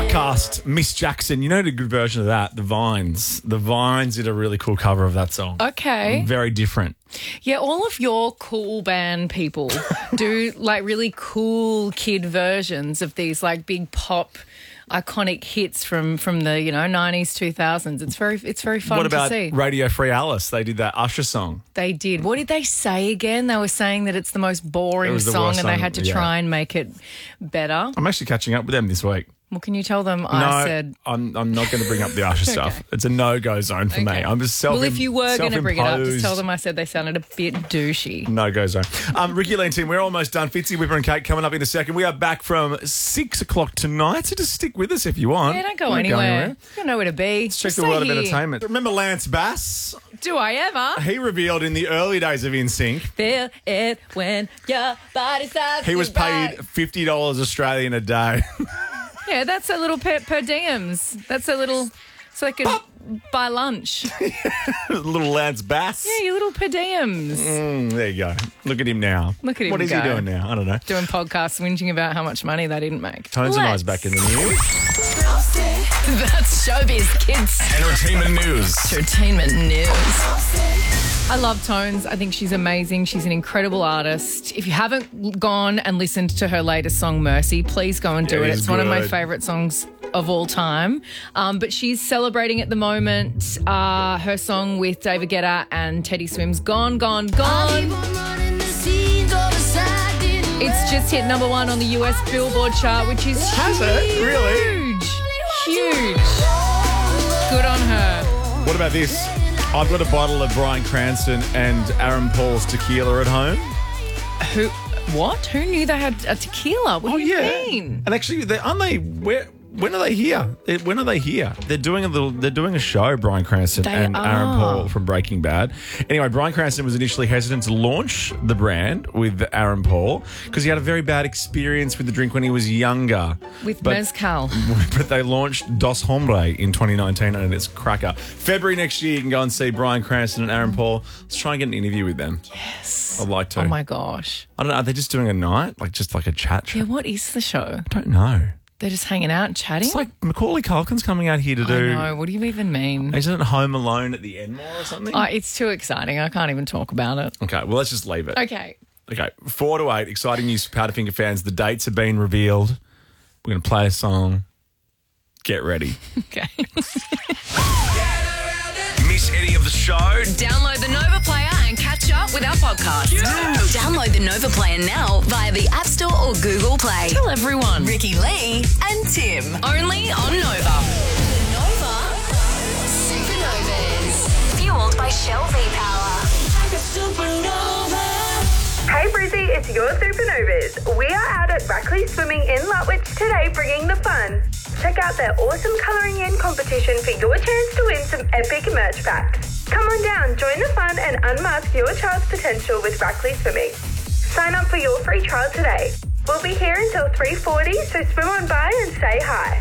Outcast, Miss Jackson. You know the good version of that? The Vines. The Vines did a really cool cover of that song. Okay. Very different. Yeah, all of your cool band people do like really cool kid versions of these like big pop iconic hits from the 90s 2000s. It's very fun What to about see. Radio Free Alice? They did that Usher song. They did. What did they say again? They were saying that it's the most boring the song worst and they song, had to yeah. try and make it better. I'm actually catching up with them this week. Well, can you tell them No, I said... I'm not going to bring up the Usher stuff. It's a no-go zone for me. Okay. I'm just Well, if you were going to bring it up, just self-imposed tell them I said they sounded a bit douchey. No-go zone. Ricky, Lee and Tim, we're almost done. Fitzy, Whipper and Kate coming up in a second. We are back from 6 o'clock tonight, so just stick with us if you want. Yeah, don't go anywhere. You don't know where to be. Let's check Just the stay world of here. entertainment. Remember Lance Bass? Do I ever? He revealed in the early days of NSYNC, Feel it when your body starts he was to paid rock. $50 Australian a day. Yeah, that's a little per diems. That's a little... So I could buy lunch. Little Lance Bass. Yeah, your little per diems. There you go. Look at him now. Look at him What is go. he doing now? I don't know. Doing podcasts, whinging about how much money they didn't make. Tones and I's Let's. back in the news. That's showbiz, kids. Entertainment news. Entertainment news. I love Tones. I think she's amazing. She's an incredible artist. If you haven't gone and listened to her latest song, Mercy, please go and do It it. is It's one of my good. favourite songs of all time. But she's celebrating at the moment her song with David Guetta and Teddy Swims, Gone, Gone, Gone. It's just hit number 1 on the US Billboard chart, which is Has it? Really? Huge. Good on her. What about this? I've got a bottle of Bryan Cranston and Aaron Paul's tequila at home. Who? What? Who knew they had a tequila? What do you mean? And actually, aren't they? When are they here? When are they here? They're doing a show. Bryan Cranston They and Aaron are. Paul from Breaking Bad. Anyway, Bryan Cranston was initially hesitant to launch the brand with Aaron Paul because he had a very bad experience with the drink when he was younger. With But- mezcal. But they launched Dos Hombre in 2019 and it's cracker. February next year, you can go and see Bryan Cranston and Aaron Paul. Let's try and get an interview with them. Yes. I'd like to. Oh my gosh. I don't know. Are they just doing a night? Just like a chat show? Yeah, what is the show? I don't know. They're just hanging out and chatting? It's like Macaulay Culkin's coming out here to I do. know. What do you even mean? Isn't it Home Alone at the Enmore or something? Oh, it's too exciting. I can't even talk about it. Okay, well, let's just leave it. Okay. Okay, 4 to 8. Exciting news for Powderfinger fans. The dates have been revealed. We're going to play a song. Get ready. Okay. Miss any of the show? Download the Nova Player and catch up with our podcast. Download the Nova Player now via the App Store or Google Play. Tell everyone. Ricky Lee and Tim. Only on Nova. Nova. Supernovas. Fueled by Shell V-Power. Hey Brizzy, it's your Supernovas. We are out at Brackley Swimming in Lutwich today bringing the fun. Check out their awesome colouring in competition for your chance to win some epic merch packs. Come on down, join the fun and unmask your child's potential with Brackley Swimming. Sign up for your free trial today. We'll be here until 3:40, so swim on by and say hi.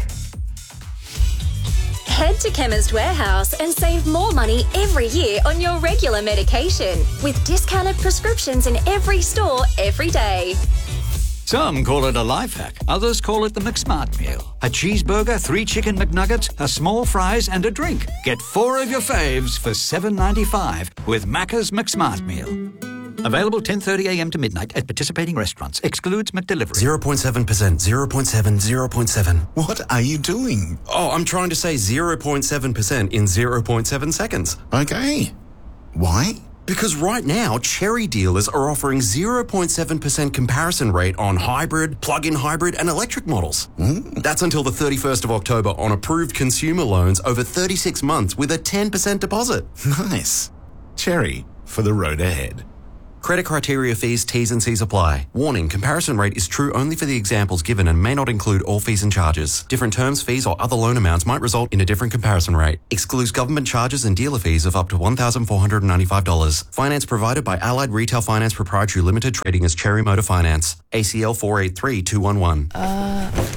Head to Chemist Warehouse and save more money every year on your regular medication with discounted prescriptions in every store every day. Some call it a life hack. Others call it the McSmart meal. A cheeseburger, 3 chicken McNuggets, a small fries and a drink. Get 4 of your faves for $7.95 with Macca's McSmart meal. Available 10:30 a.m. to midnight at participating restaurants. Excludes McDelivery. 0.7%, 0.7, 0.7. What are you doing? Oh, I'm trying to say 0.7% in 0.7 seconds. Okay. Why? Because right now, Cherry dealers are offering 0.7% comparison rate on hybrid, plug-in hybrid and electric models. That's until the 31st of October on approved consumer loans over 36 months with a 10% deposit. Nice. Cherry, for the road ahead. Credit criteria, fees, T's and C's apply. Warning, comparison rate is true only for the examples given and may not include all fees and charges. Different terms, fees or other loan amounts might result in a different comparison rate. Excludes government charges and dealer fees of up to $1,495. Finance provided by Allied Retail Finance Proprietary Limited, trading as Cherry Motor Finance. ACL 483211.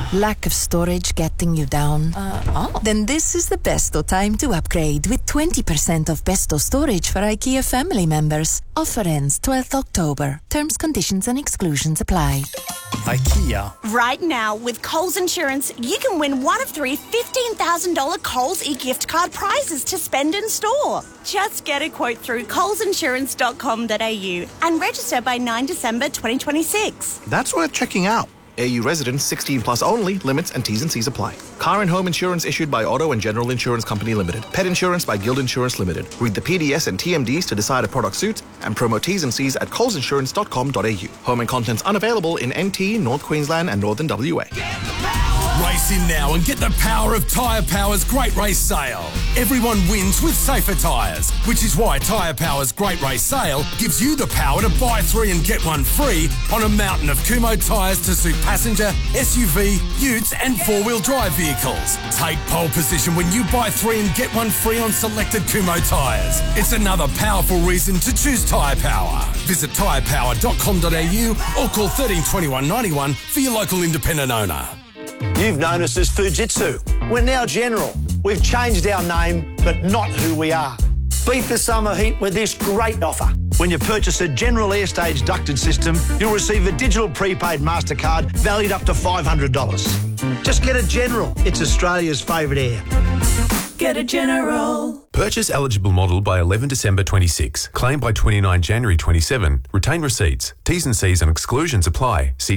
Lack of storage getting you down? Then this is the Besto time to upgrade with 20% off Besto storage for IKEA family members. Offer ends 12th October. Terms, conditions and exclusions apply. IKEA. Right now, with Coles Insurance, you can win one of 3 $15,000 Coles e-gift card prizes to spend in store. Just get a quote through colesinsurance.com.au and register by 9 December 2026. That's worth checking out. AU residents 16 plus only. Limits and T's and C's apply. Car and home insurance issued by Auto and General Insurance Company Limited. Pet insurance by Guild Insurance Limited. Read the PDS and TMDs to decide a product suits and promo T's and C's at colesinsurance.com.au. Home and contents unavailable in NT, North Queensland and Northern WA. Race in now and get the power of Tyre Power's Great Race Sale. Everyone wins with safer tyres, which is why Tyre Power's Great Race Sale gives you the power to buy 3 and get 1 free on a mountain of Kumho tyres to suit passenger, SUV, utes and 4-wheel drive vehicles. Take pole position when you buy 3 and get 1 free on selected Kumho tyres. It's another powerful reason to choose Tyre Power. Visit tyrepower.com.au or call 13 21 91 for your local independent owner. You've known us as Fujitsu. We're now General. We've changed our name, but not who we are. Beat the summer heat with this great offer. When you purchase a General Airstage ducted system, you'll receive a digital prepaid MasterCard valued up to $500. Just get a General. It's Australia's favourite air. Get a General. Purchase eligible model by 11 December 26. Claim by 29 January 27. Retain receipts. T's and C's and exclusions apply. See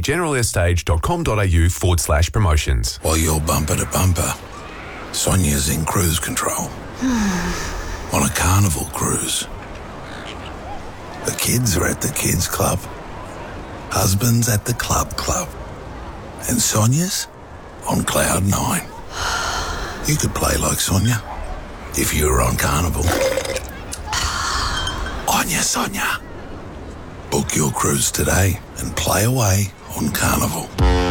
generalair.com.au/promotions. While you're bumper to bumper, Sonia's in cruise control. On a carnival cruise. The kids are at the kids club. Husband's at the club. And Sonia's on cloud 9. You could play like Sonia if you were on Carnival. On ya, Sonia. Book your cruise today and play away on Carnival.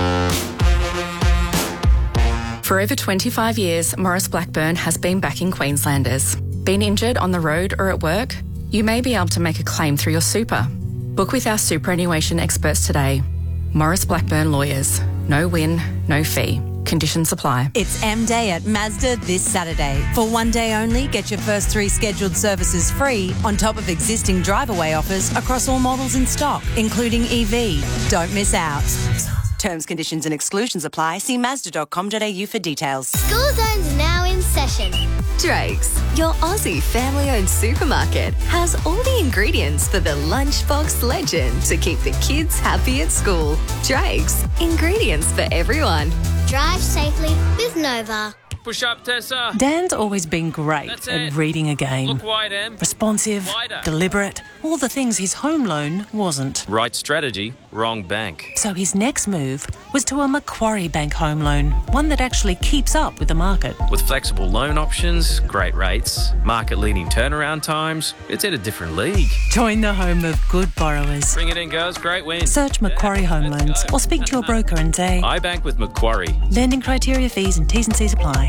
For over 25 years, Maurice Blackburn has been backing Queenslanders. Been injured on the road or at work? You may be able to make a claim through your super. Book with our superannuation experts today. Maurice Blackburn Lawyers. No win, no fee. Conditions apply. It's M-Day at Mazda this Saturday. For one day only, get your first 3 scheduled services free on top of existing drive-away offers across all models in stock, including EV. Don't miss out. Terms, conditions and exclusions apply. See Mazda.com.au for details. School Zone's now in session. Drake's, your Aussie family-owned supermarket, has all the ingredients for the lunchbox legend to keep the kids happy at school. Drake's, ingredients for everyone. Drive safely with Nova. Push up, Tessa. Dan's always been great at reading a game. Look wide, Em. Responsive, Wider. deliberate, all the things his home loan wasn't. Right strategy, wrong bank. So his next move was to a Macquarie Bank home loan, one that actually keeps up with the market. With flexible loan options, great rates, market-leading turnaround times, it's in a different league. Join the home of good borrowers. Bring it in, girls. Great win. Search Macquarie Home Loans or speak to your broker and say, I bank with Macquarie. Lending criteria, fees and T's and C's apply.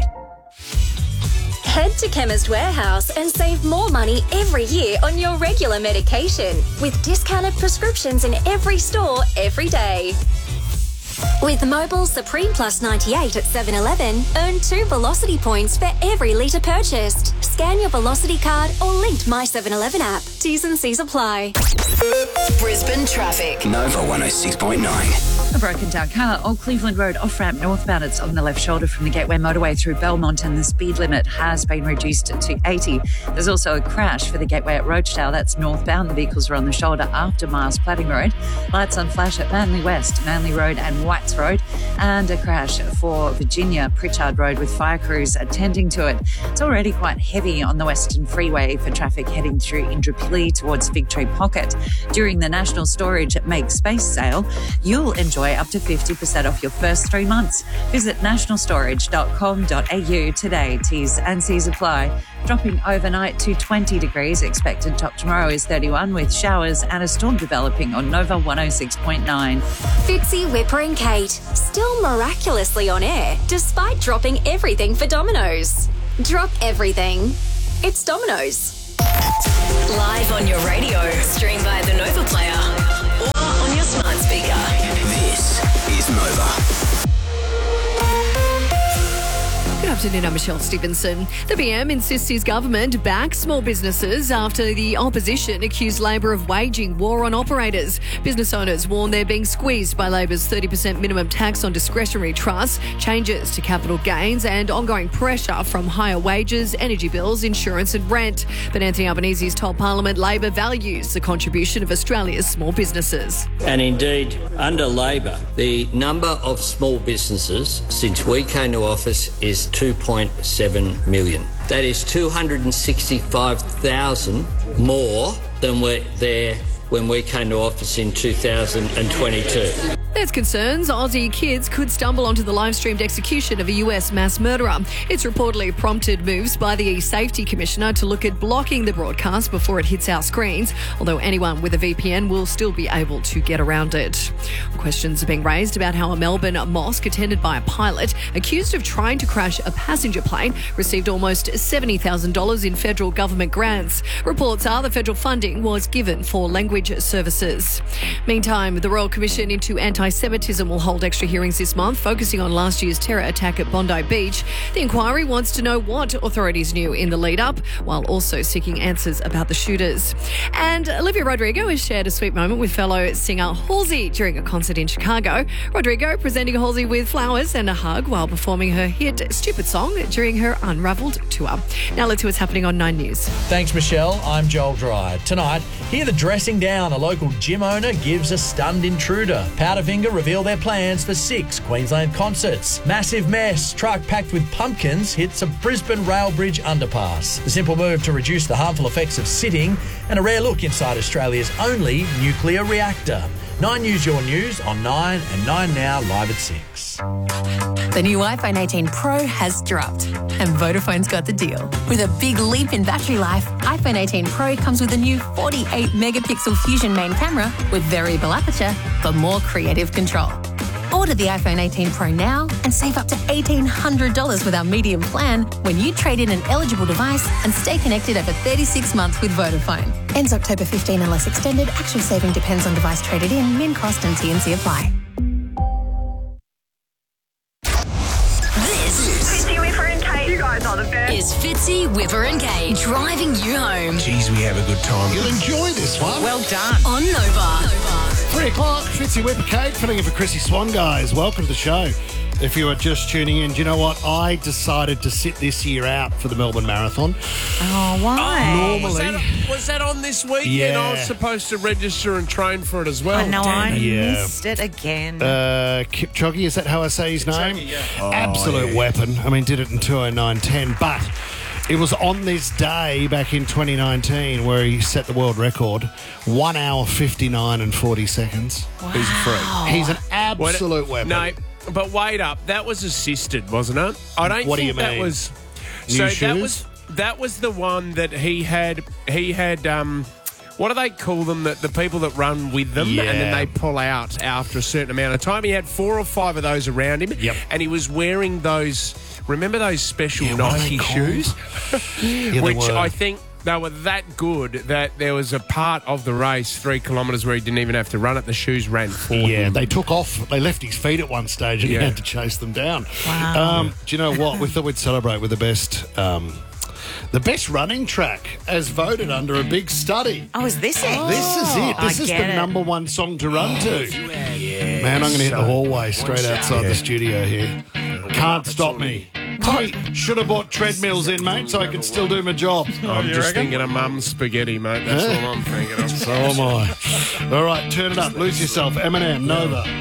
Head to Chemist Warehouse and save more money every year on your regular medication with discounted prescriptions in every store every day. With Mobile Supreme Plus 98 at 7-Eleven, earn 2 Velocity points for every litre purchased. Scan your Velocity card or linked My 7-Eleven app. T's and C's apply. Brisbane traffic. Nova 106.9. A broken down car on Cleveland Road off-ramp northbound. It's on the left shoulder from the Gateway motorway through Belmont, and the speed limit has been reduced to 80. There's also a crash for the Gateway at Roachdale. That's northbound. The vehicles are on the shoulder after Mars Platting Road. Lights on flash at Manly West, Manly Road and Whites Road. And a crash for Virginia Pritchard Road with fire crews attending to it. It's already quite heavy on the Western Freeway for traffic heading through Indooroopilly towards Fig Tree Pocket. During the National Storage Make Space sale, you'll enjoy up to 50% off your first 3 months. Visit nationalstorage.com.au today. T's and C's apply. Dropping overnight to 20 degrees. Expected top tomorrow is 31 with showers and a storm developing on Nova 106.9. Fitzy, Whipper and Kate, still miraculously on air despite dropping everything for Domino's. Drop everything. It's Domino's. Live on your radio, stream via the Nova Player or on your smart speaker. This is Nova. afternoon, I'm Michelle Stevenson. The PM insists his government backs small businesses after the opposition accused Labor of waging war on operators. Business owners warn they're being squeezed by Labor's 30% minimum tax on discretionary trusts, changes to capital gains and ongoing pressure from higher wages, energy bills, insurance and rent. But Anthony Albanese has told Parliament Labor values the contribution of Australia's small businesses. And indeed, under Labor, the number of small businesses since we came to office is 2.7 million. That is 265,000 more than were there when we came to office in 2022. There's concerns Aussie kids could stumble onto the live-streamed execution of a US mass murderer. It's reportedly prompted moves by the Safety Commissioner to look at blocking the broadcast before it hits our screens, although anyone with a VPN will still be able to get around it. Questions are being raised about how a Melbourne mosque attended by a pilot accused of trying to crash a passenger plane received almost $70,000 in federal government grants. Reports are the federal funding was given for language services. Meantime, the Royal Commission into Anti-Semitism will hold extra hearings this month, focusing on last year's terror attack at Bondi Beach. The inquiry wants to know what authorities knew in the lead-up, while also seeking answers about the shooters. And Olivia Rodrigo has shared a sweet moment with fellow singer Halsey during a concert in Chicago. Rodrigo presenting Halsey with flowers and a hug while performing her hit Stupid Song during her Unravelled tour. Now let's see what's happening on 9 News. Thanks, Michelle. I'm Joel Dry. Tonight, hear the dressing down. A local gym owner gives a stunned intruder. Powderfinger reveal their plans for 6 Queensland concerts. Massive mess. Truck packed with pumpkins hits a Brisbane rail bridge underpass. The simple move to reduce the harmful effects of sitting, and a rare look inside Australia's only nuclear reactor. 9 News, your news on 9 and 9 Now, live at 6. The new iPhone 18 Pro has dropped, and Vodafone's got the deal. With a big leap in battery life, iPhone 18 Pro comes with a new 48-megapixel Fusion main camera with variable aperture for more creative control. Order the iPhone 18 Pro now and save up to $1,800 with our medium plan when you trade in an eligible device and stay connected over 36 months with Vodafone. Ends October 15 unless extended. Actual saving depends on device traded in. Min cost and T&C apply. Fitzy, Whipper and Kate. You guys are the best. Is Fitzy, Whipper and Kate driving you home? Jeez, we have a good time. You'll enjoy this one. Well done. On Nova. 3 o'clock, Fitzy, Whipper, Kate, filling in for Chrissy Swan, guys. Welcome to the show. If you are just tuning in, do you know what? I decided to sit this year out for the Melbourne Marathon. Oh, why? Normally. Was that on this weekend? Yeah. I was supposed to register and train for it as well. I know, I Yeah. missed it again. Kipchoge, is that how I say his name? Kipchoge, yeah. Absolute weapon. I mean, did it in 2:09:10, but it was on this day back in 2019 where he set the world record, 1 hour 59 and 40 seconds. Wow. He's a freak. He's an absolute weapon. No, but wait up. That was assisted, wasn't it? I don't What do think you that mean? was. New So shoes? that was the one that he had. What do they call them? The people that run with them and then they pull out after a certain amount of time. He had 4 or 5 of those around him. Yep. And he was wearing those. Remember those special Yeah, what are Nike they shoes? Yeah, they Which were. I think they were that good that there was a part of the race, 3 kilometres, where he didn't even have to run it. The shoes ran for him. They took off. They left his feet at one stage and he Yeah. had to chase them down. Wow. Do you know what? We thought we'd celebrate with the best running track as voted under a big study. Oh, is this it? This is it. This I is get the it. number 1 song to run to. Yeah. Man, I'm going to hit the hallway straight outside the studio here. Can't stop me. Should have bought treadmills in, mate, so I could still do my job. I'm just thinking of mum's spaghetti, mate. That's all I'm thinking of. So am I. All right, turn it up. Lose yourself. Eminem, Nova.